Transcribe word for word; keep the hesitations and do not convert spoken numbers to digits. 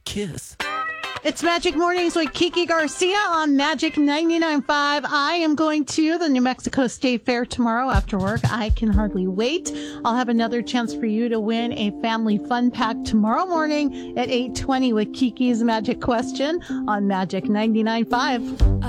kiss. It's Magic Mornings with Kiki Garcia on Magic ninety-nine point five. I am going to the New Mexico State Fair tomorrow after work. I can hardly wait. I'll have another chance for you to win a family fun pack tomorrow morning at eight twenty with Kiki's Magic Question on Magic ninety-nine point five.